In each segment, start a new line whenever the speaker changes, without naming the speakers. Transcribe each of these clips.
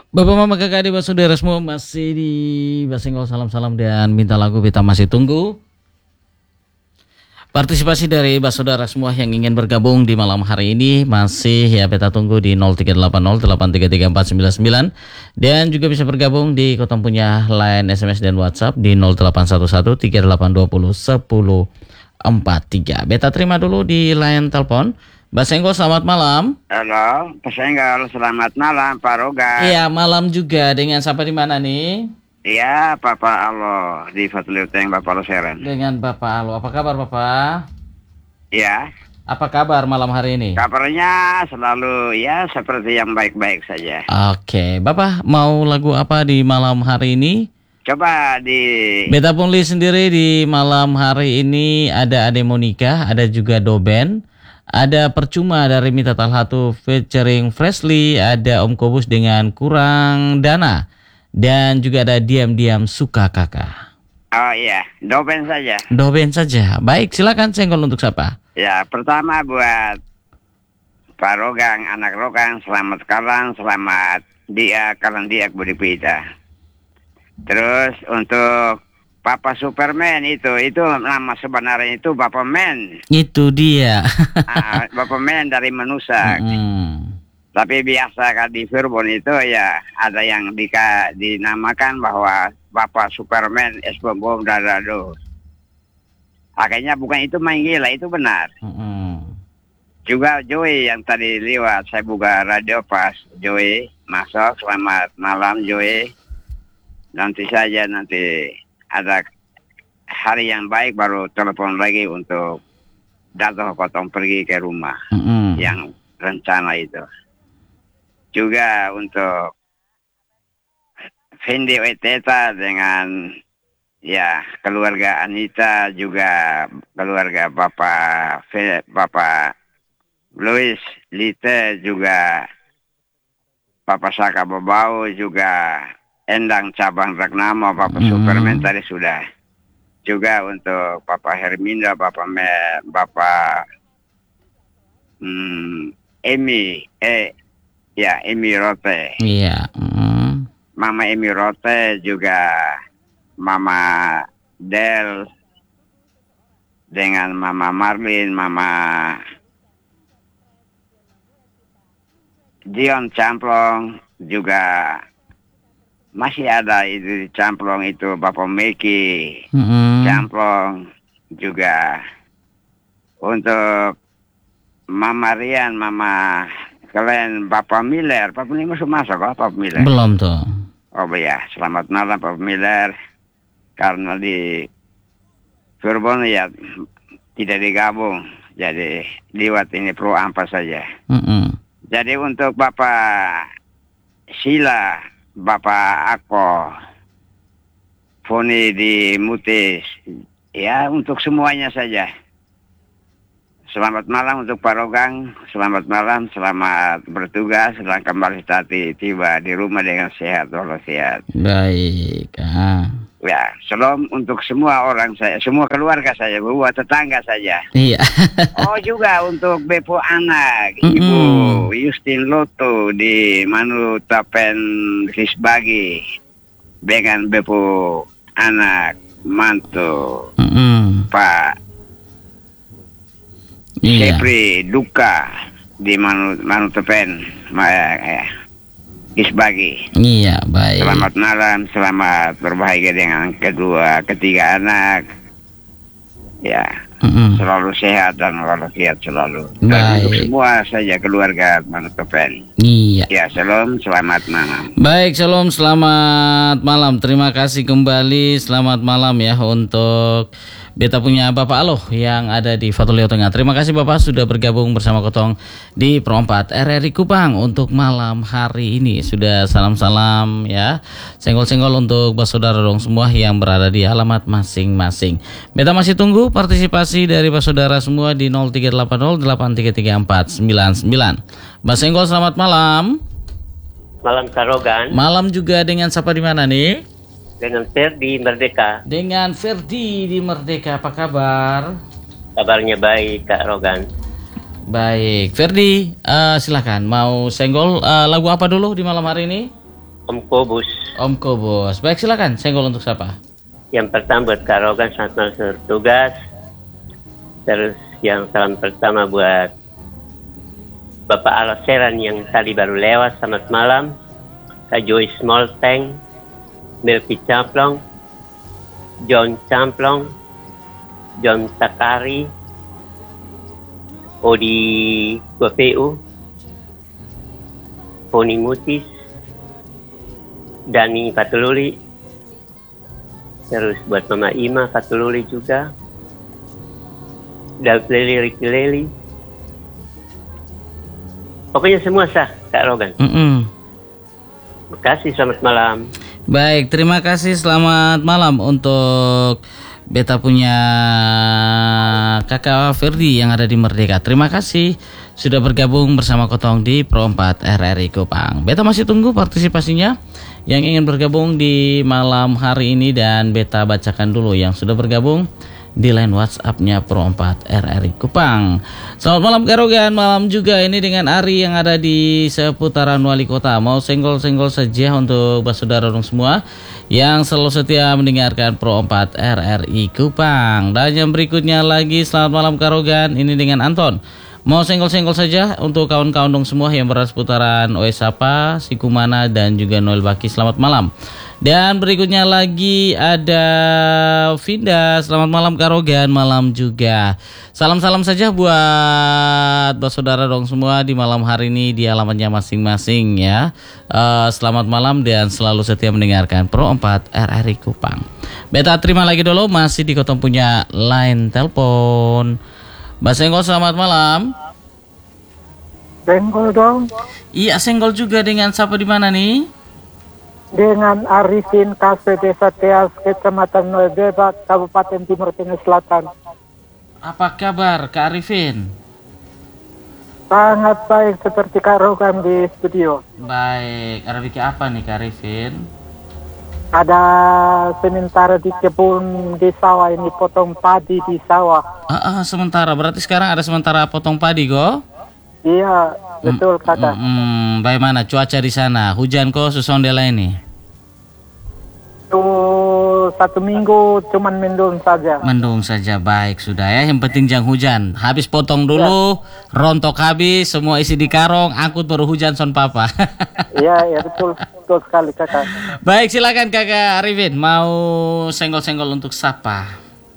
Bapak Mama Kakak Adik Saudara semua masih di Basenggol salam-salam dan minta lagu kita masih tunggu partisipasi dari saudara semua yang ingin bergabung di malam hari ini. Masih ya beta tunggu di 0380833499 dan juga bisa bergabung di Kotong punya line SMS dan WhatsApp di 081138201043. Beta terima dulu di line telepon. Basenggol selamat malam.
Halo, Basenggol selamat malam Pak Roga.
Iya malam juga, dengan siapa di mana nih?
Iya, Bapak Alo di Fatliuteng Bapak Loseren.
Dengan Bapak Alo, apa kabar Bapak?
Iya.
Apa kabar malam hari ini?
Kabarnya selalu ya seperti yang baik-baik saja.
Oke, Bapak mau lagu apa di malam hari ini?
Coba di
Beta Punli sendiri di malam hari ini ada Ade Monica, ada juga Doben, ada Percuma dari Mita Talhatu featuring Freshly, ada Om Kobus dengan Kurang Dana. Dan juga ada Diam-Diam Suka Kakak.
Oh iya, Doben saja.
Doben saja. Baik, silakan senggol untuk siapa?
Ya, pertama buat Pak Rogang, anak Rogang, selamat kalang, selamat dia kalang dia Budi Pita. Terus untuk Papa Superman itu nama sebenarnya itu Bapak Men.
Itu dia.
Bapak Men dari Menusak. Tapi biasa kan di Cirebon itu ya ada yang dinamakan bahwa Bapak Superman SpongeBob Dadado. Akhirnya bukan itu main gila, itu benar. Juga Joey yang tadi lewat, saya buka radio pas Joey masuk. Selamat malam Joey. Nanti ada hari yang baik baru telepon lagi untuk datang Kotong pergi ke rumah yang rencana itu. Juga untuk Fendi Weteta dengan ya keluarga Anita, juga keluarga Bapak Louis Lite, juga Bapak Saka Bobau, juga Endang Cabang Ragnama, Bapak Superman tadi sudah. Juga untuk Bapak Herminda, Bapak Emi Rote.
Iya.
Mama Emi Rote, juga Mama Del dengan Mama Marlin, Mama Dion Camplong, juga masih ada itu Camplong itu Bapak Meki Camplong, juga untuk Mama Rian, Mama kalian Bapak Miller masuk Bapak Miller?
Belum tuh.
Oh ya, selamat malam Bapak Miller. Karena di Cirebon ya tidak digabung, jadi lewat ini Pro Ampas saja. Jadi untuk Bapak Sila, Bapak Ako, Foni di Mutis, ya untuk semuanya saja. Selamat malam untuk Pak Rogang, selamat malam, selamat bertugas, selamat kembali tiba di rumah dengan sehat, walafiat.
Baik.
Ya, salam untuk semua orang saya, semua keluarga saya, buat tetangga saja.
Iya.
Oh juga untuk Bepo anak, Ibu Justin Loto di Manutapen Risbagi, dengan Bepo anak mantu Pak Sepri Duka di Manutepen Isbagi.
Iya, baik.
Selamat malam, selamat berbahagia dengan ketiga anak. Ya, selalu sehat dan walafiat selalu. Dan untuk semua saja keluarga Manutepen.
Iya.
Ya, shalom, selamat malam.
Baik, shalom, selamat malam. Terima kasih kembali, selamat malam ya untuk Beta punya Bapak Aloh yang ada di Fatulio Tengah. Terima kasih Bapak sudah bergabung bersama Kotong di Pro 4 RRI Kupang untuk malam hari ini. Sudah salam-salam ya. Senggol-senggol untuk saudara dong semua yang berada di alamat masing-masing. Beta masih tunggu partisipasi dari saudara semua di 0380833499. Mas Senggol selamat malam.
Malam Sarogan.
Malam juga dengan siapa di mana nih?
Dengan Ferdi Merdeka.
Dengan Ferdi di Merdeka, apa kabar?
Kabarnya baik Kak Rogan.
Baik, Ferdi, silakan mau senggol lagu apa dulu di malam hari ini?
Om Kobus.
Om Kobus. Baik, silakan. Senggol untuk siapa?
Yang pertama buat Kak Rogan, selamat malam seluruh tugas. Terus yang salam pertama buat Bapak Aloseran yang tadi baru lewat, selamat malam. Kak Joy Small Tank, Melki Camplong, John Camplong, John Takari, Odi Guapeu, Poni Mutis, Dani Patululi, terus buat Mama Ima Patululi juga, Daud Leli, Ricky Leli, pokoknya semua sah Kak Rogan. Terima kasih, selamat malam.
Baik, terima kasih, selamat malam untuk beta punya kakak Ferdi yang ada di Merdeka. Terima kasih sudah bergabung bersama Kotong di Pro 4 RRI Kupang. Beta masih tunggu partisipasinya yang ingin bergabung di malam hari ini, dan beta bacakan dulu yang sudah bergabung di line WhatsApp-nya Pro 4 RRI Kupang. Selamat malam Kak Rogan, malam juga ini dengan Ari yang ada di seputaran Wali Kota. Mau senggol-senggol saja untuk saudara dong semua yang selalu setia mendengarkan Pro 4 RRI Kupang. Dan yang berikutnya lagi, selamat malam Kak Rogan, ini dengan Anton. Mau senggol-senggol saja untuk kawan-kawan dong semua yang berada seputaran Oesapa, Sikumana, dan juga Noel Baki. Selamat malam. Dan berikutnya lagi ada Vinda. Selamat malam Kak Rogan, malam juga. Salam-salam saja buat saudara dong semua di malam hari ini di alamatnya masing-masing ya. Selamat malam dan selalu setia mendengarkan Pro 4 RRI Kupang. Beta terima lagi dulu, masih di Kotong punya line telepon. Mbak Senggol, selamat malam.
Senggol dong.
Iya, senggol juga dengan siapa di mana nih?
Dengan Arifin Kase Desa Teas, Kecamatan Noebeba, Kabupaten Timur Tengah Selatan.
Apa kabar Kak Arifin?
Sangat baik, seperti Kak Rogan di studio.
Baik, ada bikin apa nih Kak Arifin?
Ada sementara di kebun di sawah ini, potong padi di sawah.
Sementara, berarti sekarang ada sementara potong padi kok?
Iya, betul kakak.
Bagaimana cuaca di sana? Hujan kok susondela ini?
Tuh, 1 minggu cuman mendung saja.
Mendung saja, baik sudah ya. Yang penting jangan hujan. Habis potong dulu, rontok habis, semua isi di karung, angkut baru hujan son papa.
Iya, betul sekali kakak.
Baik, silakan kakak Arifin. Mau senggol-senggol untuk siapa?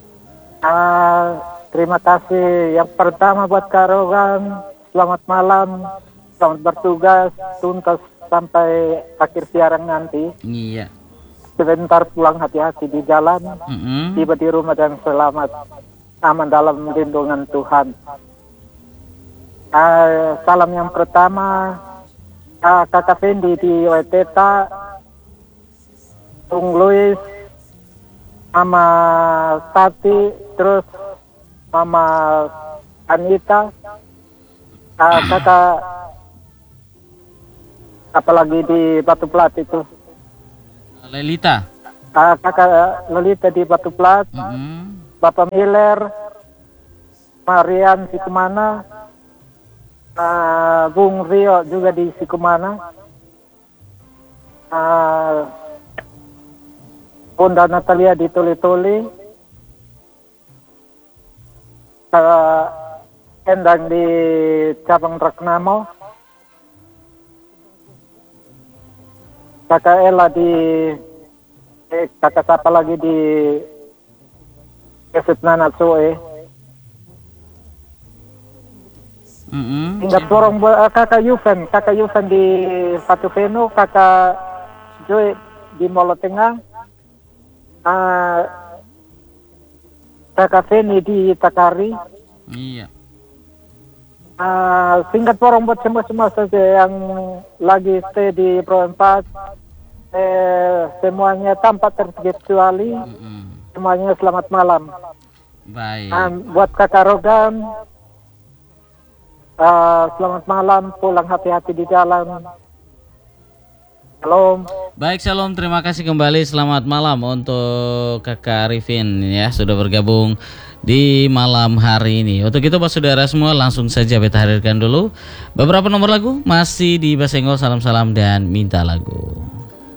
Terima kasih. Yang pertama buat Kak Rogan, selamat malam, selamat bertugas, tuntas sampai akhir siaran nanti.
Iya.
Sebentar pulang, hati-hati di jalan, tiba di rumah dan selamat, aman dalam lindungan Tuhan. Salam yang pertama, Kakak Fendi di Weteta, Bung Luis, Mama Tati, terus Mama Anita, kakak apalagi di Batu Plat itu.
Lelita.
Kakak Lelita di Batu Plat, Bapak Miller, Marian Sikumana, Bung Rio juga di Sikumana, Bunda Natalia di Tuli-Tuli, Endang di Cabang Ragnamo, Kakak Ella di kakak siapa lagi di Keset Nana Soe. Hingga dorong kakak Yuven di Fatufeno, kakak Joy di Molo Tengah, kakak Feni di Takari.
Iya.
Singkat dorong buat semua saja yang lagi stay di Pro 4, semuanya tanpa terkecuali, semuanya selamat malam.
Baik.
Buat kakak Rogan, selamat malam, pulang hati-hati di jalan. Shalom.
Baik, shalom. Terima kasih kembali. Selamat malam untuk kakak Arifin ya, sudah bergabung di malam hari ini. Untuk itu Pak saudara semua, langsung saja beta hadirkan dulu beberapa nomor lagu masih di Basenggol, salam-salam dan minta lagu.